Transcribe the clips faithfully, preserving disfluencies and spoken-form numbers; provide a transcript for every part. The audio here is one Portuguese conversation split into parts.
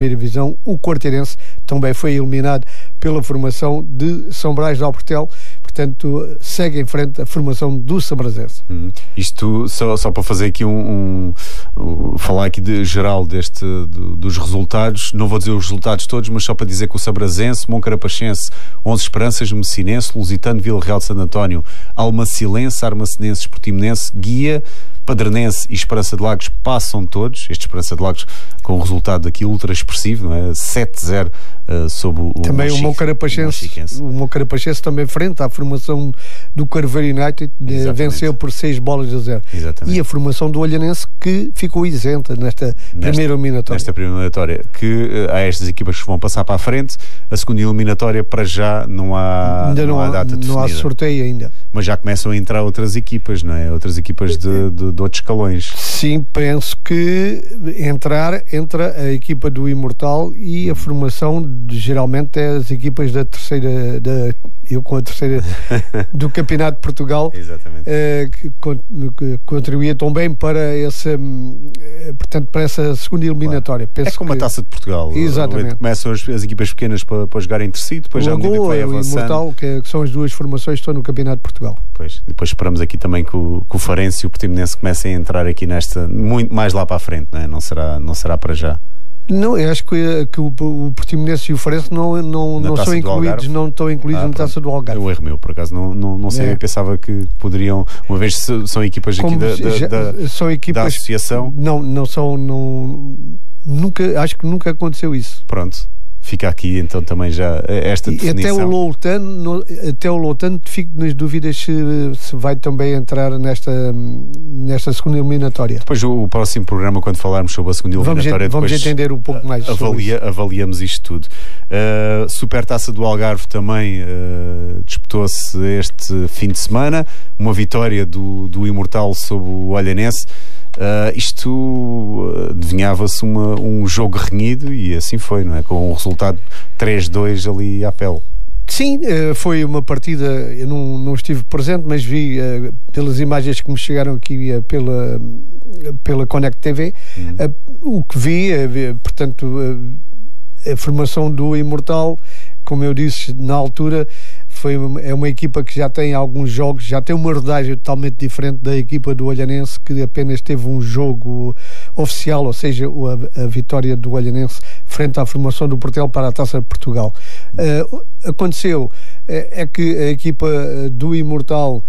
primeira divisão, o Quarteirense também foi eliminado pela formação de São Brás de Alportel, portanto segue em frente a formação do Sambrazense. Hum. Isto só, só para fazer aqui um, um, um falar aqui de geral deste, de, dos resultados, não vou dizer os resultados todos, mas só para dizer que o Sambrazense, Moncarapachense, Onze Esperanças, Messinense, Lusitano, Vila Real de Santo António, Almacilense, Armacenense, Portimonense, Guia, Padernense e Esperança de Lagos passam todos. Este Esperança de Lagos com um resultado aqui ultra expressivo, não é? sete a zero uh, sobre o também o Moncarapachense, o Moncarapachense também frente à formação do Carveiro United, de, venceu por seis bolas a zero. Exatamente. E a formação do Olhanense, que ficou isenta nesta, nesta primeira eliminatória. Nesta primeira eliminatória, que uh, há estas equipas que vão passar para a frente. A segunda eliminatória, para já, não há, ainda não, não há há data definida. Não há sorteio ainda. Mas já começam a entrar outras equipas, não é? Outras equipas de, de, de outros escalões. Sim, penso que entrar, entra a equipa do Imortal e a formação de, geralmente é as equipas da terceira, da, eu com a terceira do Campeonato de Portugal. Exatamente. Eh, que, que contribuía também para essa, portanto, para essa segunda eliminatória. Claro. É como que... a Taça de Portugal. Exatamente. Começam as, as equipas pequenas para, para jogar entre si, depois já o vai avançando. O Imortal, que, que são as duas formações que estão no Campeonato de Portugal. Pois, depois esperamos aqui também que o, que o Farense e o Portimonense comecem a entrar aqui nesta, muito mais lá para a frente, não é? Não será, não será para já. Não, eu acho que, que o, o Portimonense e o Farense não, não, não são incluídos, não estão incluídos ah, na Taça do Algarve. É um erro meu, por acaso, não, não, não sei, é. Eu pensava que poderiam, uma vez são equipas aqui da, da, já, da, são equipas, da associação. Não, não são, não, nunca, acho que nunca aconteceu isso. Pronto. Fica aqui então também já esta definição. E até o Loutano, até o Loutano fico nas dúvidas se, se vai também entrar nesta, nesta segunda eliminatória. Depois o, o próximo programa, quando falarmos sobre a segunda eliminatória, vamos, vamos entender um pouco mais avalia, avaliamos isto tudo. Uh, Supertaça do Algarve também uh, disputou-se este fim de semana, uma vitória do, do Imortal sobre o Olhanense. Uh, isto uh, adivinhava-se um jogo renhido e assim foi, não é? Com um resultado três a dois ali à pele. Sim, uh, foi uma partida, eu não, não estive presente, mas vi uh, pelas imagens que me chegaram aqui uh, pela, uh, pela Connect T V, uhum. uh, o que vi, uh, portanto, uh, a formação do Imortal, como eu disse na altura, foi uma, é uma equipa que já tem alguns jogos, já tem uma rodagem totalmente diferente da equipa do Olhanense, que apenas teve um jogo oficial, ou seja, a, a vitória do Olhanense frente à formação do Portel para a Taça de Portugal. Uh, aconteceu uh, é que a equipa do Imortal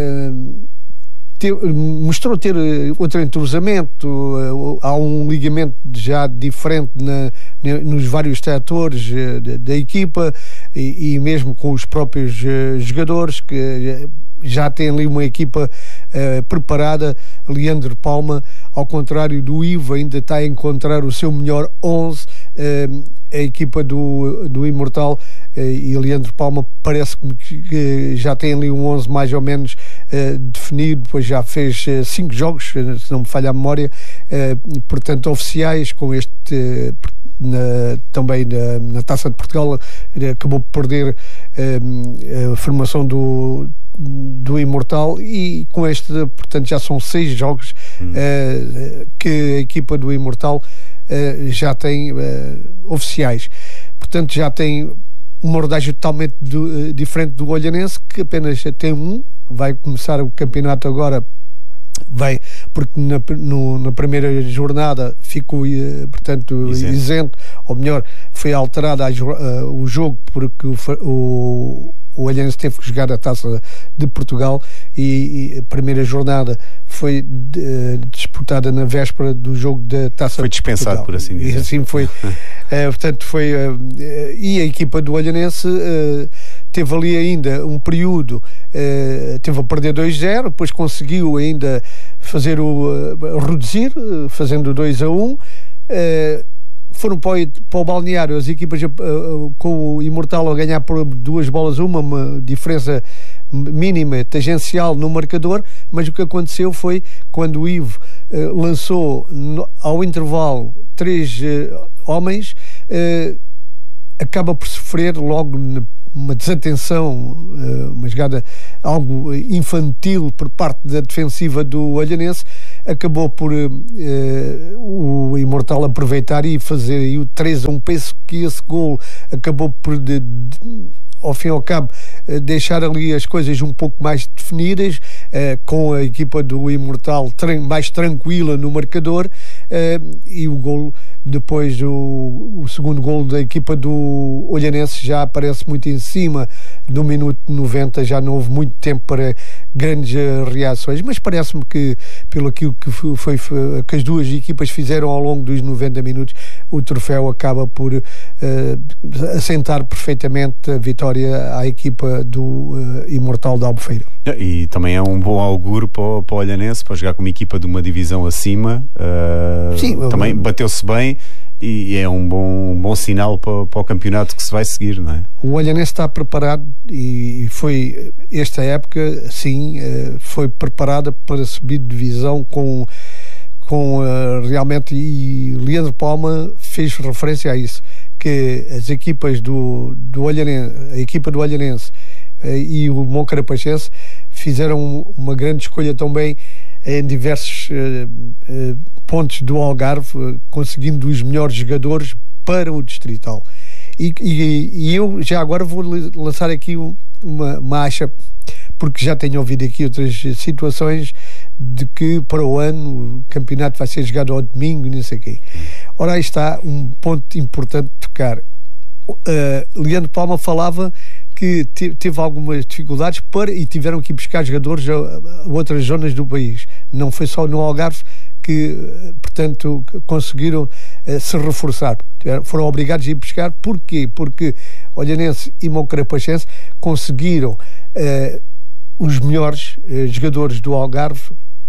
uh, Te, mostrou ter outro entrosamento, uh, há um ligamento já diferente na, na, nos vários setores uh, da, da equipa e, e mesmo com os próprios uh, jogadores, que uh, já tem ali uma equipa uh, preparada. Leandro Palma, ao contrário do Ivo, ainda está a encontrar o seu melhor onze. Uh, a equipa do, do Imortal uh, e Leandro Palma parece-me que já tem ali um onze mais ou menos uh, definido, pois já fez uh, cinco jogos, se não me falha a memória, uh, portanto oficiais, com este uh, na, também na, na Taça de Portugal, uh, acabou por perder uh, a formação do do Imortal, e com este, portanto, já são seis jogos hum. uh, que a equipa do Imortal uh, já tem uh, oficiais, portanto já tem uma rodagem totalmente do, uh, diferente do Olhanense, que apenas tem um. Vai começar o campeonato agora, vai, porque na, no, na primeira jornada ficou uh, portanto isento. isento, ou melhor, foi alterado a, uh, o jogo, porque o, o O Olhanense teve que jogar a Taça de Portugal e, e a primeira jornada foi de, disputada na véspera do jogo da Taça foi dispensado, de Portugal. Por assim dizer. E assim foi. uh, portanto, foi. Uh, e a equipa do Olhanense uh, teve ali ainda um período, uh, teve a perder dois a zero, depois conseguiu ainda fazer o. Uh, reduzir, uh, fazendo dois a um. Uh, Foram para o, para o balneário as equipas uh, uh, com o Imortal a ganhar por duas bolas uma, uma diferença mínima, tangencial no marcador, mas o que aconteceu foi quando o Ivo uh, lançou no, ao intervalo três uh, homens, uh, acaba por sofrer logo uma desatenção, uma jogada algo infantil por parte da defensiva do Olhanense, acabou por uh, o Imortal aproveitar e fazer aí o três a um. Penso que esse gol acabou por de, de, ao fim e ao cabo deixar ali as coisas um pouco mais definidas, uh, com a equipa do Imortal tran- mais tranquila no marcador, uh, e o gol depois, o, o segundo gol da equipa do Olhanense já aparece muito em cima do minuto noventa, já não houve muito tempo para grandes uh, reações, mas parece-me que pelo aquilo que foi, foi que as duas equipas fizeram ao longo dos noventa minutos, o troféu acaba por uh, assentar perfeitamente a vitória à equipa do uh, Imortal da Albufeira. E também é um bom auguro para o, para o Olhanense, para jogar com uma equipa de uma divisão acima. Uh, Sim, também eu... bateu-se bem e é um bom, um bom sinal para, para o campeonato que se vai seguir, não é? O Olhanense está preparado e foi, esta época, sim, foi preparada para subir de divisão com, com uh, realmente, e Leandro Palma fez referência a isso, que as equipas do, do Olhanense, a equipa do Olhanense uh, e o Moncarapachense fizeram uma grande escolha também em diversos uh, uh, pontos do Algarve, uh, conseguindo os melhores jogadores para o Distrital. E, e, e eu já agora vou lançar aqui uma, uma acha, porque já tenho ouvido aqui outras situações de que para o ano o campeonato vai ser jogado ao domingo e não sei o quê. Ora, aí está um ponto importante de tocar. Uh, Leandro Palma falava que te, teve algumas dificuldades para, e tiveram que ir buscar jogadores a, a outras zonas do país. Não foi só no Algarve que, portanto, conseguiram uh, se reforçar. Foram obrigados a ir buscar. Porquê? Porque Olhanense e Moncarapachense conseguiram uh, os melhores uh, jogadores do Algarve,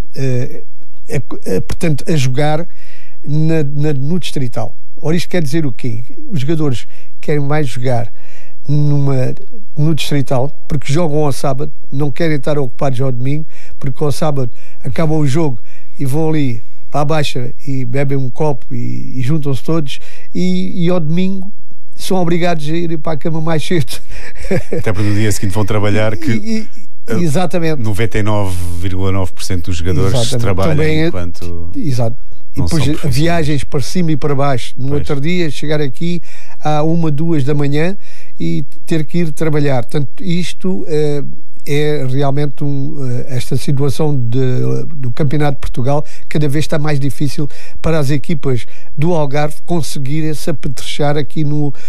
uh, a, a, portanto, a jogar na, na, no Distrital. Ora, isto quer dizer o quê? Os jogadores querem mais jogar numa, no Distrital, porque jogam ao sábado, não querem estar ocupados ao domingo, porque ao sábado acaba o jogo e vão ali para a baixa e bebem um copo e, e juntam-se todos, e, e ao domingo são obrigados a ir para a cama mais cedo. Até porque no dia seguinte vão trabalhar, que e, e, exatamente. noventa e nove vírgula nove por cento dos jogadores exatamente. Trabalham também, enquanto... Exato. E depois viagens para cima e para baixo. No pois. Outro dia, chegar aqui à uma, duas da manhã e ter que ir trabalhar. Portanto, isto uh, é realmente um, uh, esta situação de, do Campeonato de Portugal cada vez está mais difícil para as equipas do Algarve conseguirem se apetrechar aqui no, uh,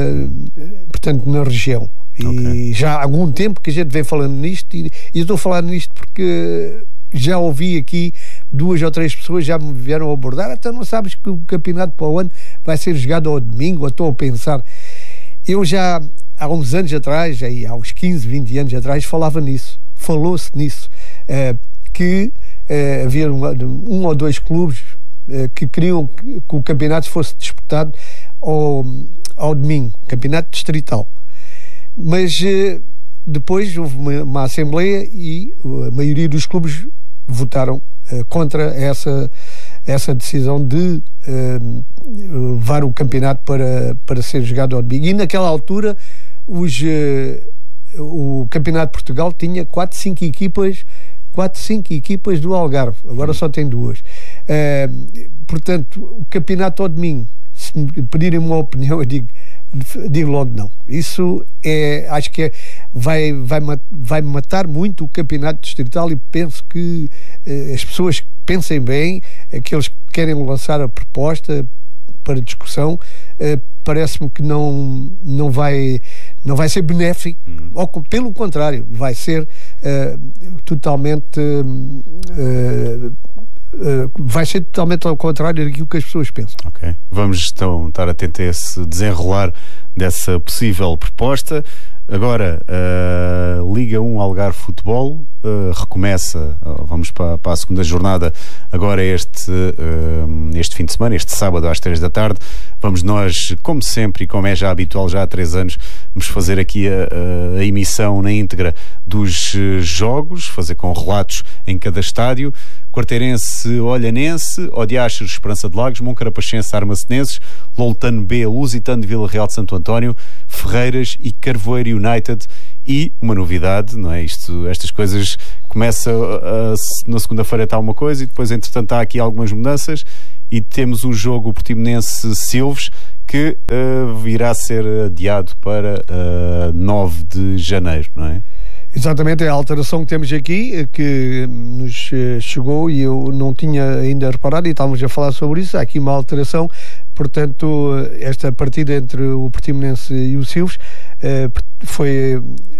portanto, na região. E okay. já há algum tempo que a gente vem falando nisto, e, e eu estou a falar nisto porque já ouvi aqui duas ou três pessoas já me vieram abordar. Então não sabes que o campeonato para o ano vai ser jogado ao domingo? Ou estou a pensar. Eu já há uns anos atrás, aí, há uns quinze, vinte anos atrás, falava nisso, falou-se nisso, uh, que uh, havia um, um ou dois clubes uh, que queriam que, que o campeonato fosse disputado ao, ao domingo, campeonato distrital. Mas uh, depois houve uma, uma assembleia e a maioria dos clubes votaram uh, contra essa, essa decisão de uh, levar o campeonato para, para ser jogado ao domingo. E naquela altura os, uh, o Campeonato de Portugal tinha quatro, cinco equipas, quatro, cinco equipas do Algarve, agora só tem duas. Uh, portanto, o campeonato ao domingo, se me pedirem uma opinião, eu digo, digo logo não. Isso é, acho que é, vai, vai, vai matar muito o campeonato distrital, e penso que uh, as pessoas pensem bem, aqueles que querem lançar a proposta para discussão, uh, parece-me que não, não, vai, não vai ser benéfico, uhum. ou pelo contrário, vai ser uh, totalmente uh, Uh, vai ser totalmente ao contrário daquilo que as pessoas pensam. Ok. Vamos então estar atentos a esse desenrolar dessa possível proposta. Agora, uh, Liga um Algarve Futebol uh, recomeça, uh, vamos para, para a segunda jornada agora este, uh, este fim de semana, este sábado às três da tarde. Vamos nós, como sempre e como é já habitual já há três anos, Vamos fazer aqui a, a emissão na íntegra dos jogos, fazer com relatos em cada estádio. Quarteirense, Olhanense, Odiastros, Esperança de Lagos, Moncarapachense, Armacenenses, Loltano B, Lusitano de Vila Real de Santo António, Ferreiras e Carvoeiro United. E uma novidade, não é? Isto, estas coisas começam a, a, na segunda-feira está uma coisa e depois entretanto há aqui algumas mudanças e temos o jogo Portimonense-Silves que uh, irá ser adiado para uh, nove de janeiro, não é? Exatamente, é a alteração que temos aqui, que nos chegou e eu não tinha ainda reparado e estávamos a falar sobre isso. Há aqui uma alteração, portanto, esta partida entre o Portimonense e o Silves foi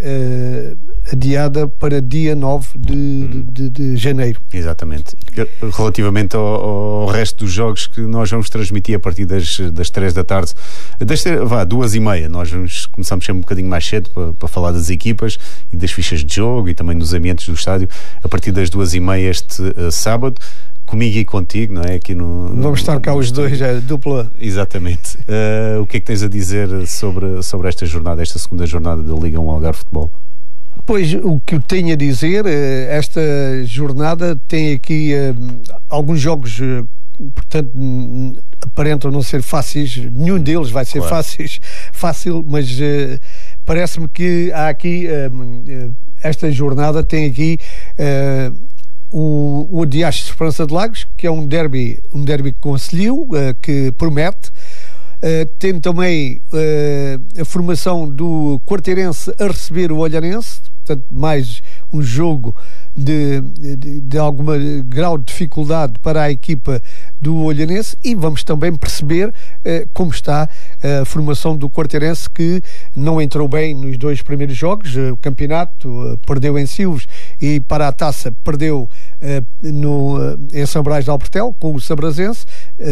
adiada para dia nove de, de, de janeiro. Exatamente. Relativamente ao, ao resto dos jogos que nós vamos transmitir a partir das, das três da tarde, das, vá, duas e meia, nós vamos, começamos sempre um bocadinho mais cedo para, para falar das equipas e das fichas de jogo e também dos ambientes do estádio, a partir das duas e meia este uh, sábado, comigo e contigo, não é? Aqui no, no Vamos estar cá os dois, é dupla. Exatamente. Uh, o que é que tens a dizer sobre, sobre esta jornada, esta segunda jornada da Liga um Algarve Futebol? Pois, o que eu tenho a dizer, esta jornada tem aqui uh, alguns jogos, uh, portanto, aparentam não ser fáceis, nenhum deles vai ser claro. fáceis, fácil, mas uh, parece-me que há aqui, uh, uh, esta jornada tem aqui uh, o, o Odiastros Esperança de Lagos, que é um derby, um derby concelhio, uh, que promete. Uh, tem também uh, a formação do Quarteirense a receber o Olhanense, portanto mais um jogo de, de, de algum grau de dificuldade para a equipa do Olhanense, e vamos também perceber uh, como está a formação do Quarteirense, que não entrou bem nos dois primeiros jogos. Uh, o campeonato uh, perdeu em Silves e para a taça perdeu uh, no, uh, em São Brás de Albertel com o Sabrazense.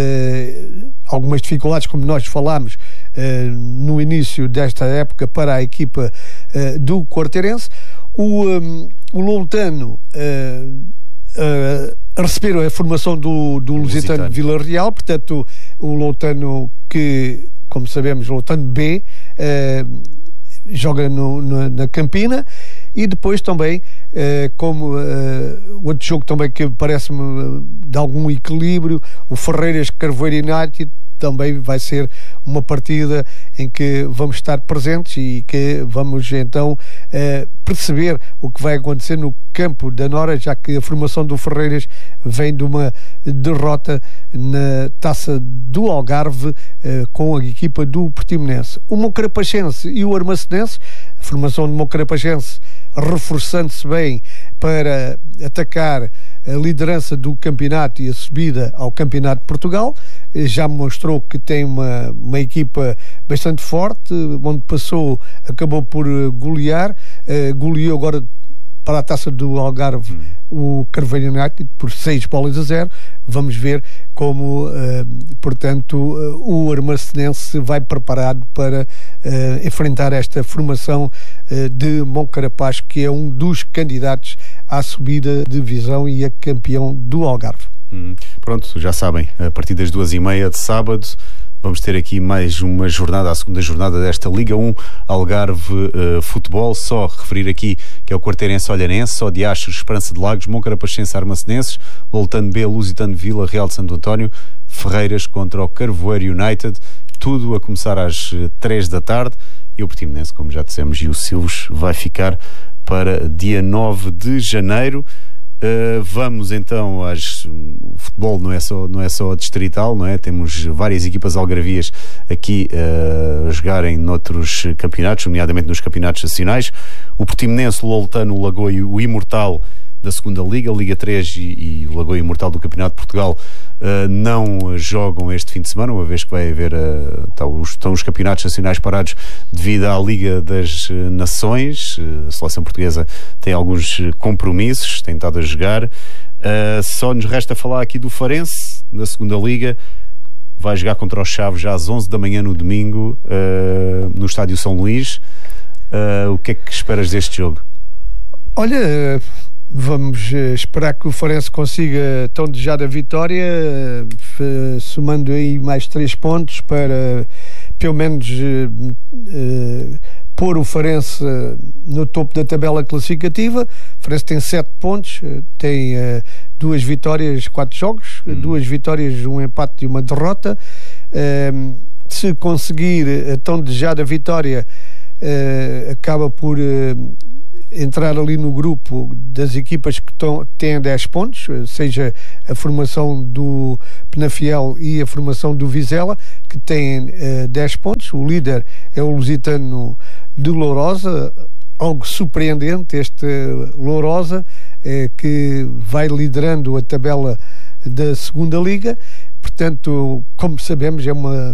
Uh, algumas dificuldades, como nós falámos uh, no início desta época, para a equipa uh, do Quarteirense. O, um, o Loltano uh, uh, a receber a formação do, do Lusitano de Vila Real, portanto o Loltano, que como sabemos, Loltano B, uh, joga no, na, na Campina. E depois também, uh, como uh, outro jogo também que parece-me uh, de algum equilíbrio, o Ferreiras Carvoeiro United, também vai ser uma partida em que vamos estar presentes e que vamos então uh, perceber o que vai acontecer no campo da Nora, já que a formação do Ferreiras vem de uma derrota na Taça do Algarve uh, com a equipa do Portimonense. O Moncarapachense e o Armacenense, a formação do Moncarapachense reforçando-se bem para atacar a liderança do campeonato e a subida ao Campeonato de Portugal. Já mostrou que tem uma, uma equipa bastante forte, onde passou, acabou por golear, uh, goleou agora para a Taça do Algarve o Carvoeiro United por seis bolas a zero. Vamos ver como, uh, portanto, uh, o Armacenense vai preparado para uh, enfrentar esta formação uh, de Moncarapaz, que é um dos candidatos à subida de divisão e a campeão do Algarve. Hum, pronto, já sabem, a partir das duas e meia de sábado vamos ter aqui mais uma jornada, a segunda jornada desta Liga um Algarve uh, Futebol. Só referir aqui que é o Quarteirense Olhanense, Odiastros, Esperança de Lagos, Moncarapachense, Armacenenses, Loltano B, Lusitano de Vila Real de Santo António, Ferreiras contra o Carvoeiro United, tudo a começar às três da tarde, e o Portimonense, como já dissemos, e o Silves vai ficar para dia nove de janeiro. Uh, vamos então às... O futebol não é só, não é só distrital, não é? Temos várias equipas algarvias aqui uh, a jogarem noutros campeonatos, nomeadamente nos campeonatos nacionais. O Portimonense, o Loltano, o Lagoa e o Imortal da segunda Liga, Liga três e, e o Lagoa Imortal do Campeonato de Portugal uh, não jogam este fim de semana, uma vez que vai haver uh, tá, os, estão os campeonatos nacionais parados devido à Liga das Nações. Uh, a seleção portuguesa tem alguns compromissos, tem estado a jogar. Uh, só nos resta falar aqui do Farense, da segunda Liga. Vai jogar contra o Chaves já às onze da manhã no domingo, uh, no Estádio São Luís. Uh, o que é que esperas deste jogo? Olha, vamos esperar que o Farense consiga tão desejada vitória, uh, somando aí mais três pontos para pelo menos uh, uh, pôr o Farense uh, no topo da tabela classificativa. O Farense tem sete pontos, uh, tem uh, duas vitórias, quatro jogos, hum. duas vitórias, um empate e uma derrota. Uh, se conseguir a tão desejada vitória, uh, acaba por uh, entrar ali no grupo das equipas que tão, têm dez pontos, seja a formação do Penafiel e a formação do Vizela, que têm uh, dez pontos. O líder é o Lusitano de Lourosa, algo surpreendente, este Lourosa, eh, que vai liderando a tabela da segunda liga. Portanto, como sabemos, é uma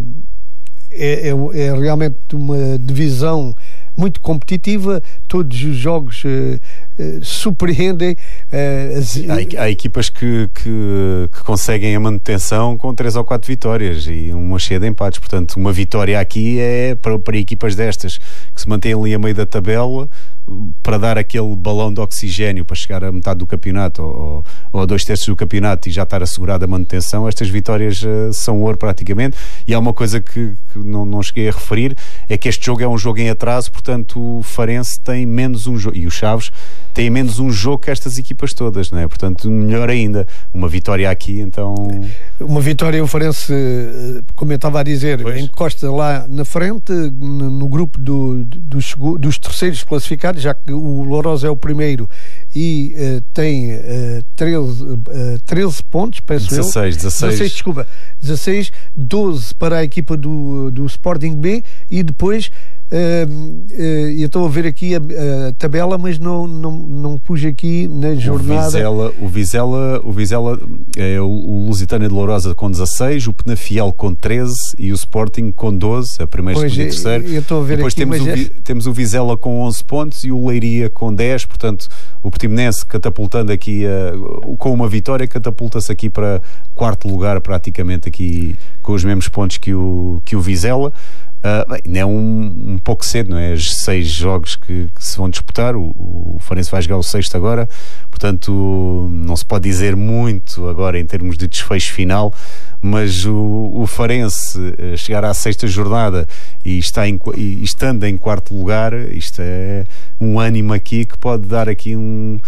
é, é, é realmente uma divisão muito competitiva. Todos os jogos uh, uh, surpreendem. Uh, as... há, há equipas que, que, que conseguem a manutenção com três ou quatro vitórias e uma cheia de empates. Portanto, uma vitória aqui é para, para equipas destas que se mantêm ali a meio da tabela, para dar aquele balão de oxigénio para chegar a metade do campeonato ou, ou a dois terços do campeonato e já estar assegurada a manutenção. Estas vitórias uh, são ouro praticamente. E há uma coisa que, que não, não cheguei a referir, é que este jogo é um jogo em atraso, portanto o Farense tem menos um jogo, e o Chaves tem menos um jogo que estas equipas todas, não é? Portanto, melhor ainda, uma vitória aqui, então... Uma vitória, o Farense, como eu estava a dizer, pois, encosta lá na frente, no, no grupo do, dos, dos terceiros classificados, já que o Lourosa é o primeiro e uh, tem uh, treze, uh, treze pontos, penso dezasseis, eu. dezasseis. dezasseis, desculpa. dezasseis, doze para a equipa do, do Sporting B, e depois Uh, uh, eu estou a ver aqui a, a tabela, mas não, não, não pus aqui na jornada. O Vizela, o Vizela, o Vizela é o, o Lusitânia de Lourosa com dezasseis, o Penafiel com treze e o Sporting com doze, a primeiro, segundo e terceiro. Eu estou a ver Depois aqui, temos, o, é... temos o Vizela com onze pontos e o Leiria com dez, portanto o Portimonense catapultando aqui uh, com uma vitória, catapulta-se aqui para quarto lugar praticamente, aqui com os mesmos pontos que o, que o Vizela. Uh, bem, não é um, um pouco cedo, não é? Os seis jogos que, que se vão disputar, o, o Farense vai jogar o sexto agora, portanto não se pode dizer muito agora em termos de desfecho final, mas o, o Farense chegar à sexta jornada e, está em, e estando em quarto lugar, isto é um ânimo aqui que pode dar aqui um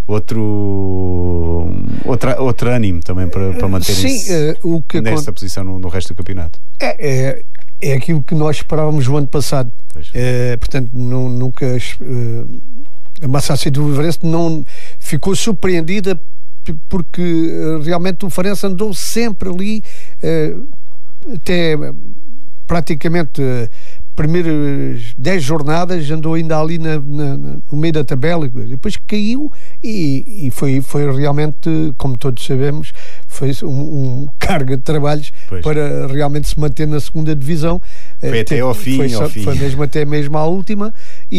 outro outra, outro ânimo também para, para manterem-se uh, nesta posição no, no resto do campeonato. É, é... É aquilo que nós esperávamos no ano passado. Uh, portanto, não, nunca uh, a Massa Associativa do Farense não ficou surpreendida, porque uh, realmente o Farense andou sempre ali, uh, até praticamente uh, primeiras dez jornadas andou ainda ali na, na, no meio da tabela, depois caiu e, e foi, foi realmente, como todos sabemos, foi um, um carga de trabalhos, pois, para realmente se manter na segunda divisão. Foi até ao fim, foi, ao fim. Foi mesmo até mesmo à última,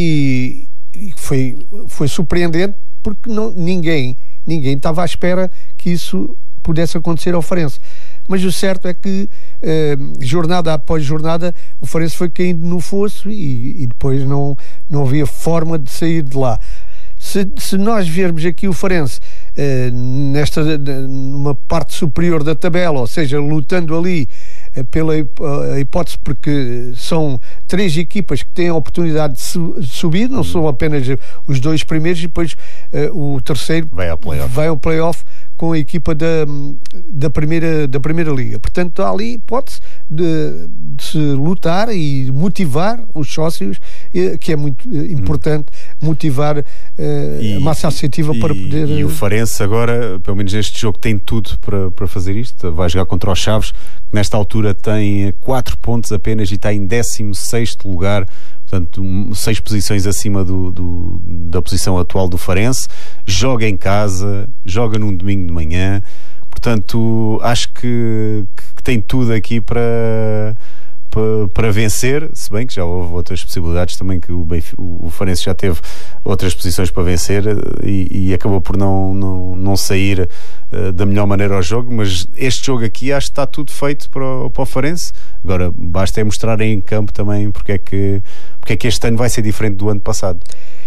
e, e foi, foi surpreendente, porque não, ninguém, ninguém estava à espera que isso pudesse acontecer ao Farense. Mas o certo é que eh, jornada após jornada o Farense foi caindo no fosso e, e depois não, não havia forma de sair de lá. Se, se nós vermos aqui o Farense eh, nesta, numa parte superior da tabela, ou seja, lutando ali eh, pela hipótese, porque são três equipas que têm a oportunidade de, su, de subir, não são apenas os dois primeiros, e depois eh, o terceiro vai ao play-off. Vai ao play-off com a equipa da, da, primeira, da primeira liga. Portanto, há ali hipótese de, de se lutar e motivar os sócios, que é muito importante, motivar uh, e, a massa associativa e, para poder... E o Farense agora, pelo menos neste jogo, tem tudo para, para fazer isto. Vai jogar contra os Chaves, que nesta altura tem quatro pontos apenas e está em décimo sexto lugar. Portanto, seis posições acima do, do, da posição atual do Farense. Joga em casa, joga num domingo de manhã. Portanto, acho que, que tem tudo aqui para, para, para vencer, se bem que já houve outras possibilidades também, que o, Benfica, o Farense já teve outras posições para vencer e, e acabou por não, não, não sair uh, da melhor maneira ao jogo. Mas este jogo aqui acho que está tudo feito para o, para o Farense. Agora basta é mostrar em campo também porque é que, porque é que este ano vai ser diferente do ano passado.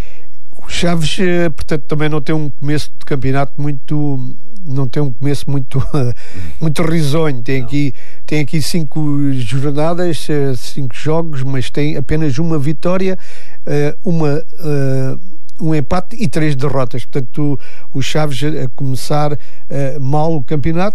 O Chaves, portanto, também não tem um começo de campeonato muito... não tem um começo muito muito risonho. Tem aqui, tem aqui cinco jornadas, cinco jogos, mas tem apenas uma vitória. uma, uh, um empate e três derrotas. Portanto, o, o Chaves a começar uh, mal o campeonato.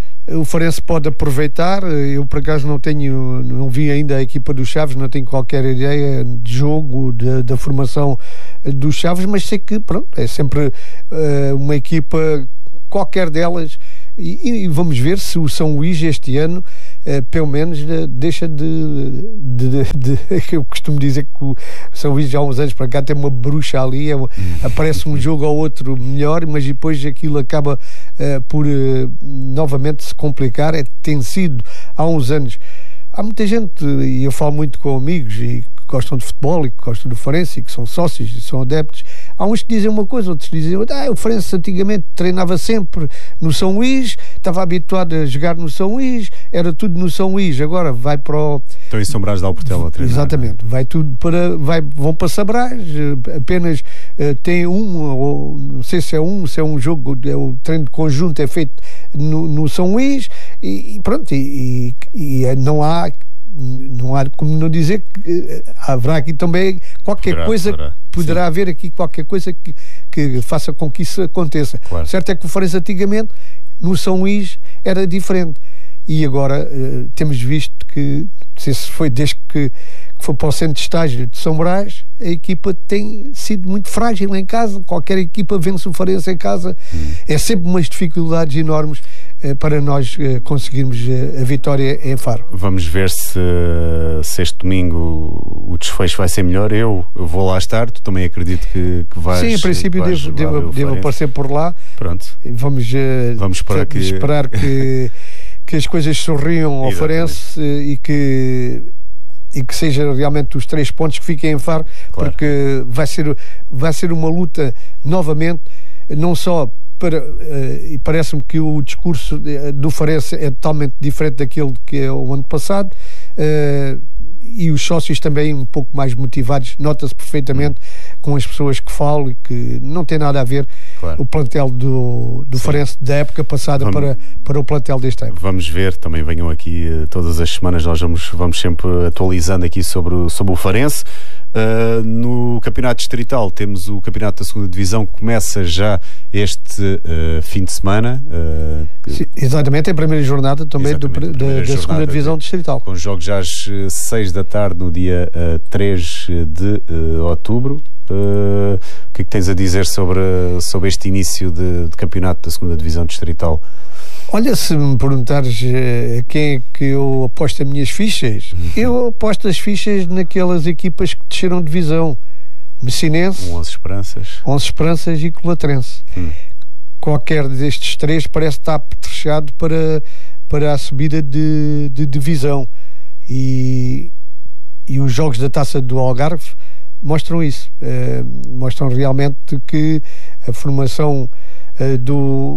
O Farense pode aproveitar. Eu, por acaso, não tenho, não vi ainda a equipa do Chaves, não tenho qualquer ideia de jogo, de, da formação do Chaves, mas sei que, pronto, é sempre uh, uma equipa, qualquer delas, e, e vamos ver se o São Luís este ano uh, pelo menos uh, deixa de, de, de, de eu costumo dizer que o São Luís já há uns anos para cá tem uma bruxa ali, é, aparece um jogo ao outro melhor, mas depois aquilo acaba uh, por uh, novamente se complicar. É, tem sido há uns anos, há muita gente, e eu falo muito com amigos e que gostam de futebol e que gostam do Farense e que são sócios e são adeptos. Há uns que dizem uma coisa, outros dizem ah, o Farense antigamente treinava sempre no São Luís, estava habituado a jogar no São Luís, era tudo no São Luís, agora vai para o... Então em São Brás de Alportela a treinar. Exatamente, vai tudo para... Vai, vão para São Brás, apenas uh, tem um, ou não sei se é um, se é um jogo, é, o treino de conjunto é feito no, no São Luís e, e pronto, e, e, e não há... não há como não dizer que uh, haverá aqui também qualquer poderá, coisa poderá, poderá haver aqui qualquer coisa que, que faça com que isso aconteça. Claro. Certo é que o Farense antigamente no São Luís era diferente e agora uh, temos visto que, não sei se foi desde que, que foi para o centro de estágio de São Brás, a equipa tem sido muito frágil em casa. Qualquer equipa vence o Farense em casa. Hum. É sempre umas dificuldades enormes uh, para nós uh, conseguirmos uh, a vitória em Faro. Vamos ver se, se este domingo o desfecho vai ser melhor. Eu, eu vou lá estar, tu também acredito que, que vais... Sim, em princípio vais, devo, devo, devo aparecer por lá. Pronto. Vamos, uh, Vamos esperar que... esperar que, que as coisas sorriam ao Farense uh, e que... e que seja realmente os três pontos que fiquem em Faro, claro. Porque vai ser, vai ser uma luta novamente, não só para, uh, e parece-me que o discurso do Farense é totalmente diferente daquele que é o ano passado, uh, e os sócios também um pouco mais motivados, nota-se perfeitamente com as pessoas que falo e que não tem nada a ver, claro. O plantel do, do Farense da época passada vamos, para, para o plantel deste ano. Vamos ver, também venham aqui uh, todas as semanas, nós vamos, vamos sempre atualizando aqui sobre, sobre o Farense. Uh, no Campeonato Distrital temos o Campeonato da segunda Divisão que começa já este uh, fim de semana. Uh, Sim, exatamente, é a primeira jornada também do, da, da segunda Divisão Distrital. Com jogos já às seis da tarde no dia uh, três de uh, outubro. Uh, o que é que tens a dizer sobre, sobre este início de, de Campeonato da segunda Divisão Distrital? Olha, se me perguntares a quem é que eu aposto as minhas fichas, uhum. eu aposto as fichas naquelas equipas que desceram de divisão. Messinense, onze Esperanças, onze Esperanças e Colatrense. Uhum. Qualquer destes três parece estar apetrechado para, para a subida de, de divisão. E, e os jogos da Taça do Algarve mostram isso. Uh, mostram realmente que a formação uh, do...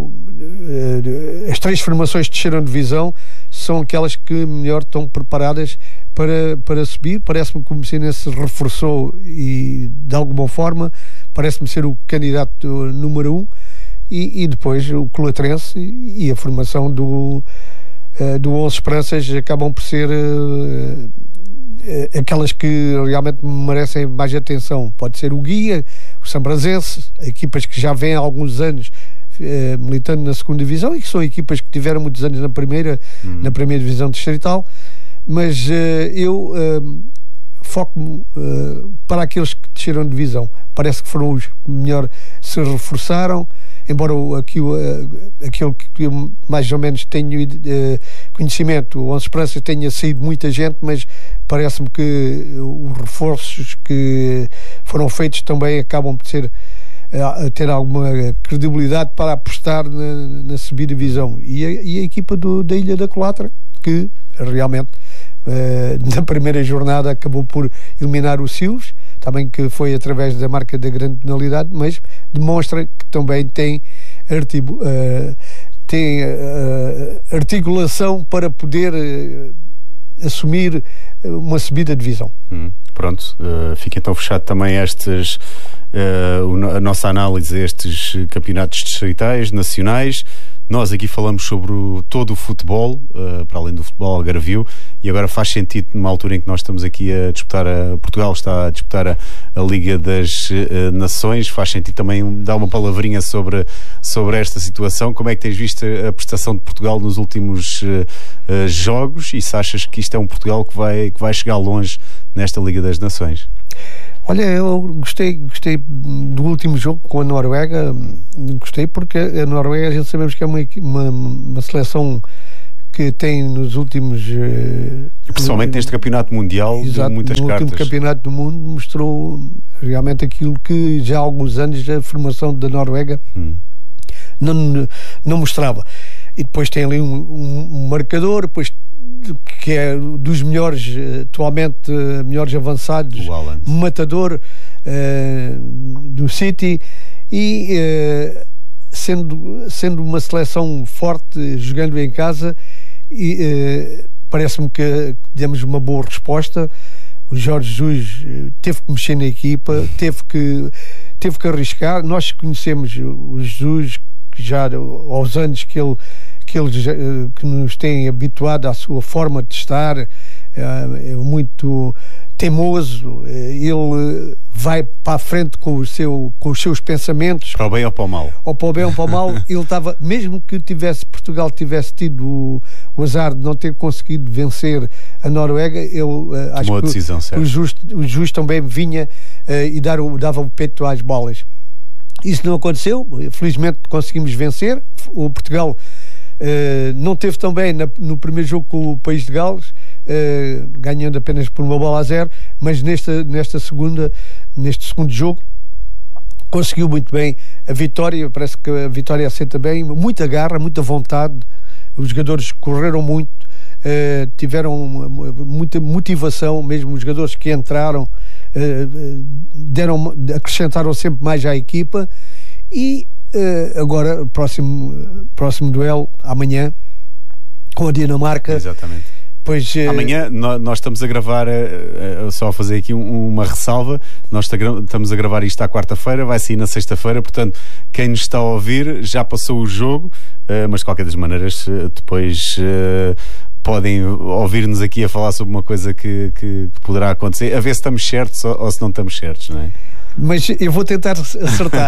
Uh, as três formações que desceram de divisão são aquelas que melhor estão preparadas para, para subir. Parece-me que o Messinense reforçou e, de alguma forma, parece-me ser o candidato número um. E, e depois o Colatrense e, e a formação do, uh, do onze Esperanças acabam por ser... Uh, aquelas que realmente merecem mais atenção. Pode ser o Guia, o Sambrazense, equipas que já vêm há alguns anos eh, militando na segunda divisão e que são equipas que tiveram muitos anos na primeira, uhum. na primeira divisão distrital, mas eh, eu eh, foco-me eh, para aqueles que desceram de divisão. Parece que foram os que melhor se reforçaram, embora aquilo, aquilo que eu mais ou menos tenho uh, conhecimento, o onze Esperanças tenha saído muita gente, mas parece-me que os reforços que foram feitos também acabam por ser, uh, ter alguma credibilidade para apostar na, na subida divisão. E a, e a equipa do, da Ilha da Colatra, que realmente uh, na primeira jornada acabou por eliminar o Silves, também que foi através da marca da grande penalidade, mas demonstra que também tem, artigo, uh, tem uh, articulação para poder uh, assumir uma subida de divisão. Hum, pronto, uh, fica então fechado também estes, uh, a nossa análise a estes campeonatos distritais, nacionais. nós aqui falamos sobre o, todo o futebol, uh, para além do futebol algarvio, e agora faz sentido, numa altura em que nós estamos aqui a disputar, a, Portugal está a disputar a, a Liga das uh, Nações, faz sentido também dar uma palavrinha sobre, sobre esta situação. Como é que tens visto a prestação de Portugal nos últimos uh, uh, jogos, e se achas que isto é um Portugal que vai, que vai chegar longe nesta Liga das Nações? Olha, eu gostei, gostei do último jogo com a Noruega, gostei porque a Noruega, a gente sabemos que é uma, uma, uma seleção que tem nos últimos... Principalmente uh, neste campeonato mundial, exato, de muitas no cartas. No último campeonato do mundo mostrou realmente aquilo que já há alguns anos a formação da Noruega hum. não, não mostrava. E depois tem ali um, um, um marcador, depois que é dos melhores, atualmente melhores avançados, matador uh, do City, e uh, sendo, sendo uma seleção forte, jogando em casa, e uh, parece-me que demos uma boa resposta. O Jorge Jesus teve que mexer na equipa, teve que, teve que arriscar. Nós conhecemos o Jesus, que já aos anos que ele que eles que nos têm habituado à sua forma de estar, é muito teimoso, ele vai para a frente com, o seu, com os seus pensamentos, para o bem ou para o mal, ou para o bem ou para o mal. Ele estava, mesmo que tivesse, Portugal tivesse tido o, o azar de não ter conseguido vencer a Noruega, eu uh, acho a que decisão, o, o, justo, o justo também vinha uh, e dar o, dava o peito às bolas. Isso não aconteceu, felizmente conseguimos vencer. O Portugal Uh, não teve tão bem na, no primeiro jogo com o País de Gales, uh, ganhando apenas por uma bola a zero, mas nesta, nesta segunda, neste segundo jogo conseguiu muito bem a vitória. Parece que a vitória assenta bem, muita garra, muita vontade. Os jogadores correram muito, uh, tiveram muita motivação, mesmo os jogadores que entraram uh, deram, acrescentaram sempre mais à equipa. E Uh, agora, próximo, próximo duelo, amanhã, com a Dinamarca. Exatamente. Pois, uh... Amanhã nós, nós estamos a gravar, uh, uh, só a fazer aqui um, uma ressalva, nós estamos a gravar isto à quarta-feira, vai sair na sexta-feira, portanto, quem nos está a ouvir já passou o jogo, uh, mas de qualquer das maneiras, uh, depois... Uh, podem ouvir-nos aqui a falar sobre uma coisa que, que, que poderá acontecer, a ver se estamos certos ou, ou se não estamos certos, não é? Mas eu vou tentar acertar.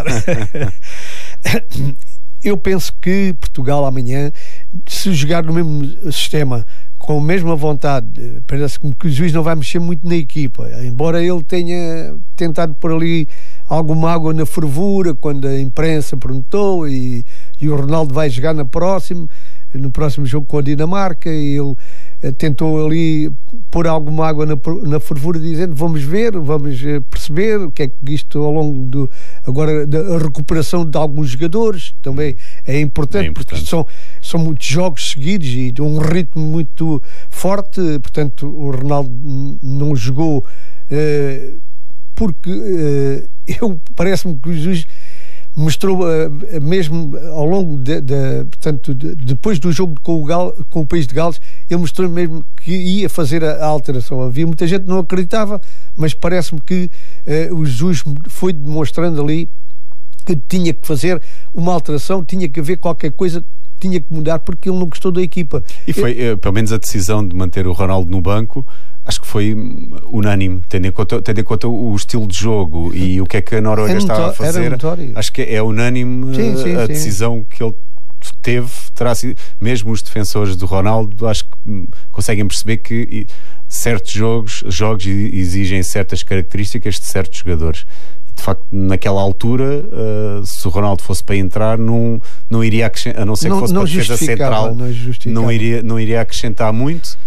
Eu penso que Portugal amanhã, se jogar no mesmo sistema, com a mesma vontade, parece-me que o juiz não vai mexer muito na equipa, embora ele tenha tentado pôr ali alguma água na fervura quando a imprensa perguntou, e, e o Ronaldo vai jogar na próxima, no próximo jogo com a Dinamarca, e ele uh, tentou ali pôr alguma água na, na fervura, dizendo vamos ver, vamos uh, perceber o que é que isto ao longo do, agora da recuperação de alguns jogadores também é importante, é importante. Porque são, são muitos jogos seguidos e de um ritmo muito forte. Portanto, o Ronaldo não jogou uh, porque uh, eu parece-me que o juiz mostrou uh, mesmo ao longo de, de, portanto, de, depois do jogo com o, Gal, com o País de Gales, ele mostrou mesmo que ia fazer a, a alteração. Havia muita gente que não acreditava, mas parece-me que uh, o juiz foi demonstrando ali que tinha que fazer uma alteração, tinha que haver qualquer coisa, tinha que mudar, porque ele não gostou da equipa. E foi, ele... pelo menos a decisão de manter o Ronaldo no banco, acho que foi unânime, tendo em conta, tendo em conta o estilo de jogo e o que é que a Noruega estava a fazer. Acho que é unânime sim, sim, a sim. decisão que ele teve, terá sido, mesmo os defensores do Ronaldo, acho que conseguem perceber que certos jogos, jogos exigem certas características de certos jogadores. De facto, naquela altura, uh, se o Ronaldo fosse para entrar, não, não iria acrescentar, a não ser que fosse não para a defesa central, não, não, iria, não iria acrescentar muito.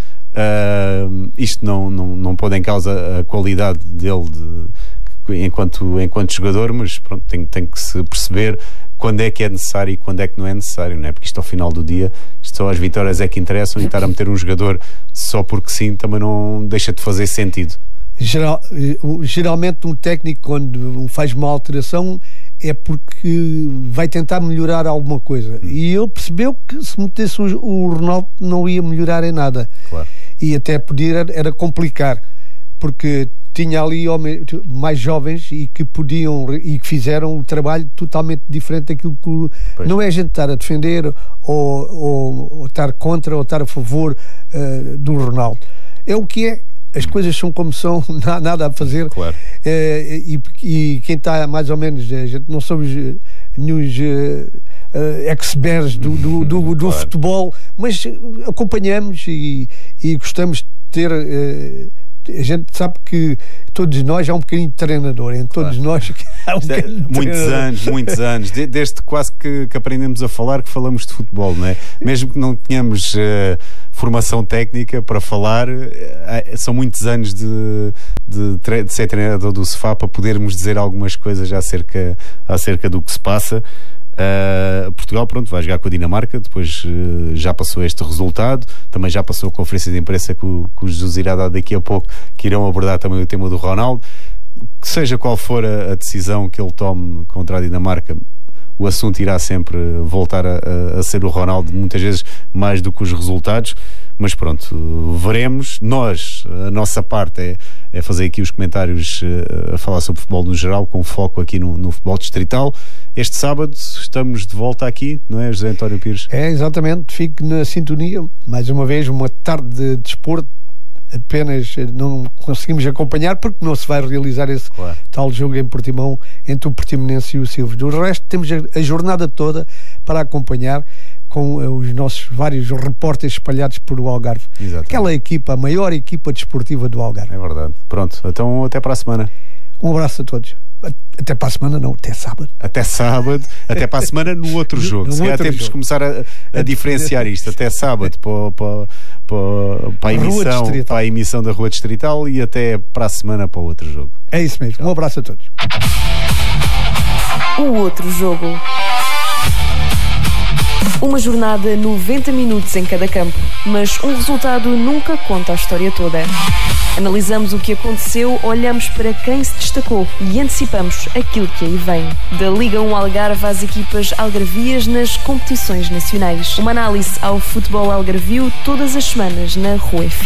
Uh, isto não, não, não pôr em causa a qualidade dele de, enquanto, enquanto jogador, mas pronto, tem, tem que se perceber quando é que é necessário e quando é que não é necessário, não é? Porque isto ao final do dia, isto só as vitórias é que interessam, e estar a meter um jogador só porque sim também não deixa de fazer sentido. Geral, geralmente um técnico, quando faz uma alteração, é porque vai tentar melhorar alguma coisa, hum. e ele percebeu que se metesse o Ronaldo não ia melhorar em nada, claro. E até podia era complicar. porque tinha ali homens mais jovens e que podiam e que fizeram um trabalho totalmente diferente daquilo que pois. Não é a gente estar a defender ou, ou, ou estar contra ou estar a favor uh, do Ronaldo. É o que é. As coisas são como são, não há nada a fazer. Claro. Uh, e, e quem está mais ou menos, a gente não somos nenhum uh, uh, experts do, do, do, do claro. Futebol, mas acompanhamos e, e gostamos de ter. Uh, a gente sabe que todos nós há um bocadinho de treinador, em todos claro. Nós há um bocadinho de muitos treinador. anos, muitos anos, de, desde quase que, que aprendemos a falar que falamos de futebol, não é? Mesmo que não tenhamos uh, formação técnica para falar, uh, são muitos anos de, de, de ser treinador do sofá para podermos dizer algumas coisas acerca, acerca do que se passa. Uh, Portugal, pronto, vai jogar com a Dinamarca, depois uh, já passou este resultado, também já passou a conferência de imprensa que o, que o Jesus irá dar daqui a pouco, que irão abordar também o tema do Ronaldo. Que seja qual for a, a decisão que ele tome contra a Dinamarca, o assunto irá sempre voltar a, a, a ser o Ronaldo, muitas vezes mais do que os resultados. Mas pronto, veremos. Nós, a nossa parte é, é fazer aqui os comentários uh, a falar sobre futebol no geral, com foco aqui no, no futebol distrital. Este sábado estamos de volta aqui, não é, José António Pires? É, exatamente. Fique na sintonia. Mais uma vez, uma tarde de desporto. Apenas não conseguimos acompanhar porque não se vai realizar esse claro. Tal jogo em Portimão entre o Portimonense e o Silves. Do resto, temos a, a jornada toda para acompanhar com uh, os nossos vários repórteres espalhados por o Algarve. Exatamente. Aquela equipa, a maior equipa desportiva do Algarve. É verdade. Pronto, então até para a semana. Um abraço a todos. Até para a semana, não, até sábado. Até sábado, até para a semana no outro jogo. No, no Se calhar temos de começar a, a diferenciar isto. Até sábado para, para, para, para, a emissão, para a emissão da Rua Distrital e até para a semana para o outro jogo. É isso mesmo. Um abraço a todos. O outro jogo. Uma jornada, noventa minutos em cada campo, mas um resultado nunca conta a história toda. Analisamos o que aconteceu, olhamos para quem se destacou e antecipamos aquilo que aí vem. Da Liga um Algarve às equipas algarvias nas competições nacionais. Uma análise ao futebol algarvio todas as semanas na Rua F M.